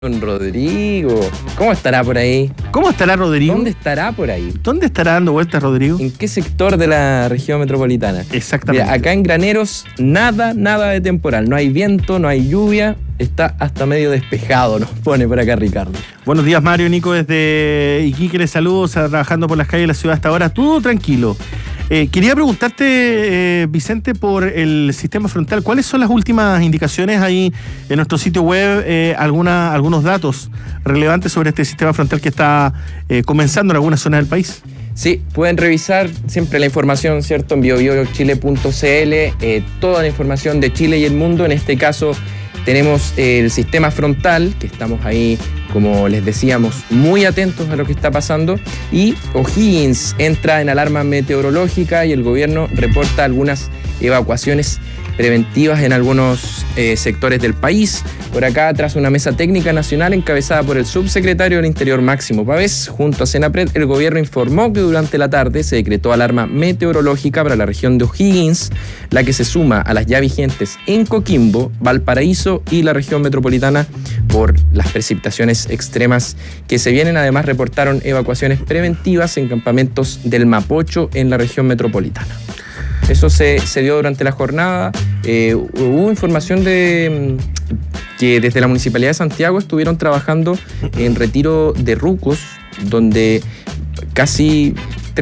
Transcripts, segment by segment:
Don Rodrigo, ¿cómo estará por ahí? ¿Cómo estará Rodrigo? ¿Dónde estará por ahí? ¿Dónde estará dando vueltas Rodrigo? ¿En qué sector de la región metropolitana? Exactamente. Mira, acá en Graneros, nada de temporal. No hay viento, no hay lluvia. Está hasta medio despejado, nos pone por acá Ricardo. Buenos días, Mario, Nico, desde Iquique, les saludo, trabajando por las calles de la ciudad hasta ahora. Todo tranquilo. Quería preguntarte, Vicente, por el sistema frontal. ¿Cuáles son las últimas indicaciones ahí en nuestro sitio web? Algunos datos relevantes sobre este sistema frontal que está comenzando en algunas zonas del país. Sí, pueden revisar siempre la información, ¿cierto? En biobiochile.cl, toda la información de Chile y el mundo. En este caso tenemos el sistema frontal, que estamos ahí, como les decíamos, muy atentos a lo que está pasando. Y O'Higgins entra en alarma meteorológica y el gobierno reporta algunas evacuaciones preventivas en algunos sectores del país. Por acá, tras una mesa técnica nacional encabezada por el subsecretario del Interior Máximo Pavés, junto a Senapred, el gobierno informó que durante la tarde se decretó alarma meteorológica para la región de O'Higgins, la que se suma a las ya vigentes en Coquimbo, Valparaíso y la región metropolitana por las precipitaciones extremas que se vienen. Además, reportaron evacuaciones preventivas en campamentos del Mapocho en la región metropolitana. Eso se dio durante la jornada. Hubo información de que desde la Municipalidad de Santiago estuvieron trabajando en retiro de rucos, donde casi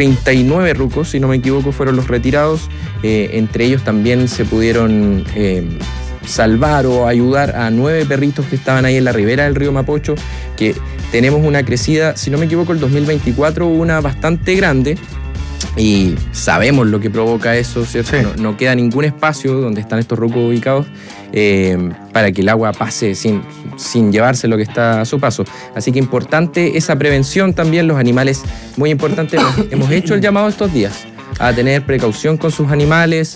39 rucos, si no me equivoco, fueron los retirados. Entre ellos también se pudieron salvar o ayudar a 9 perritos que estaban ahí en la ribera del río Mapocho, que tenemos una crecida, si no me equivoco, el 2024 hubo una bastante grande. Y sabemos lo que provoca eso, ¿cierto? Sí. No queda ningún espacio donde están estos rucos ubicados para que el agua pase sin llevarse lo que está a su paso. Así que importante esa prevención también, los animales, muy importante. Hemos hecho el llamado estos días a tener precaución con sus animales,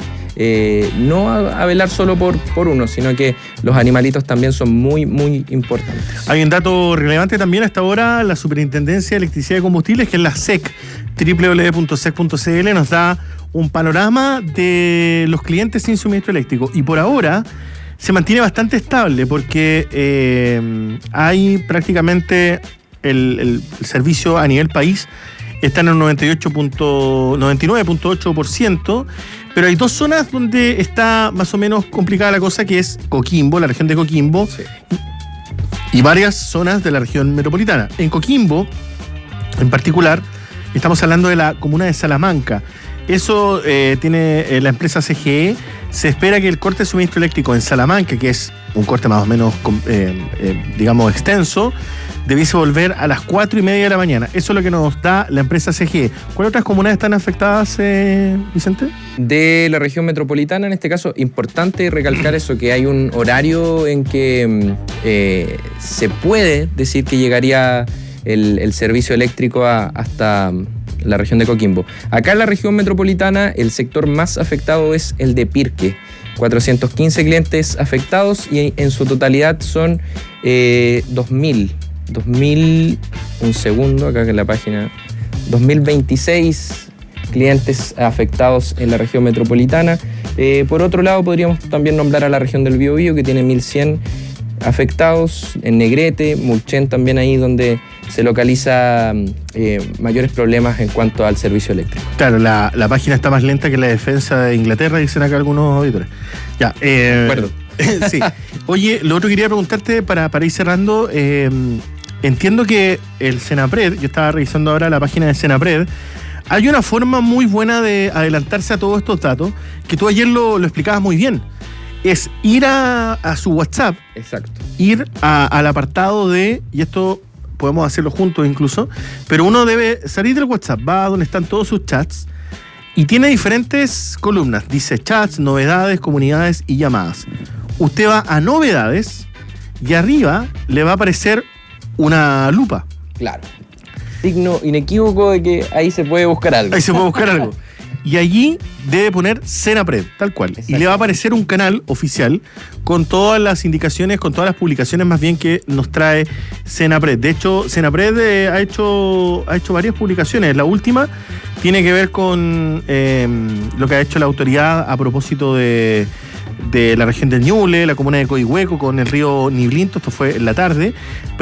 no a velar solo por uno, sino que los animalitos también son muy, muy importantes. Hay un dato relevante también hasta ahora, la Superintendencia de Electricidad y Combustibles, que es la SEC, www.sec.cl, nos da un panorama de los clientes sin suministro eléctrico. Y por ahora se mantiene bastante estable porque hay prácticamente el servicio a nivel país está en el 99.8%, pero hay 2 zonas donde está más o menos complicada la cosa, que es Coquimbo, la región de Coquimbo, sí, y varias zonas de la región metropolitana. En Coquimbo, en particular, estamos hablando de la comuna de Salamanca. Eso tiene la empresa CGE. Se espera que el corte de suministro eléctrico en Salamanca, que es un corte más o menos, digamos, extenso, debiese volver a las 4:30 de la mañana. Eso es lo que nos da la empresa CGE. ¿Cuáles otras comunidades están afectadas, Vicente? De la región metropolitana, en este caso, importante recalcar eso, que hay un horario en que se puede decir que llegaría el servicio eléctrico hasta la región de Coquimbo. Acá en la región metropolitana, el sector más afectado es el de Pirque. 415 clientes afectados y en su totalidad son 2.000, un segundo, acá en la página, 2.026 clientes afectados en la región metropolitana. Por otro lado, podríamos también nombrar a la región del Biobío, que tiene 1.100 afectados, en Negrete, Mulchen también ahí donde se localiza mayores problemas en cuanto al servicio eléctrico. Claro, la página está más lenta que la defensa de Inglaterra, dicen acá algunos auditores. Ya, de acuerdo. Sí. Oye, lo otro que quería preguntarte para ir cerrando, entiendo que el Senapred, yo estaba revisando ahora la página de Senapred, hay una forma muy buena de adelantarse a todos estos datos, que tú ayer lo explicabas muy bien. Es ir a su WhatsApp. Exacto. Ir al apartado de, y esto podemos hacerlo juntos incluso, pero uno debe salir del WhatsApp, va a donde están todos sus chats y tiene diferentes columnas. Dice chats, novedades, comunidades y llamadas. Usted va a novedades y arriba le va a aparecer una lupa. Claro. Signo inequívoco de que ahí se puede buscar algo. Ahí se puede buscar algo. Y allí debe poner Senapred, tal cual. Y le va a aparecer un canal oficial con todas las indicaciones, con todas las publicaciones más bien que nos trae Senapred. De hecho, Senapred ha hecho varias publicaciones. La última tiene que ver con lo que ha hecho la autoridad a propósito de de la región del Ñuble, la comuna de Coihueco con el río Niblinto, esto fue en la tarde.